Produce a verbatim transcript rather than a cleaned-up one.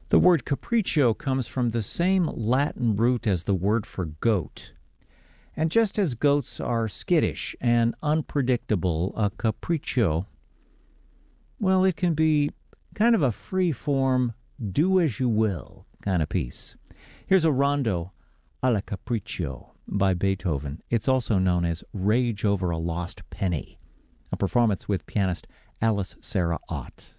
The word capriccio comes from the same Latin root as the word for goat. And just as goats are skittish and unpredictable, a capriccio, well, it can be kind of a free-form, do-as-you-will kind of piece. Here's a rondo alla capriccio by Beethoven. It's also known as Rage Over a Lost Penny, a performance with pianist Alice Sarah Ott.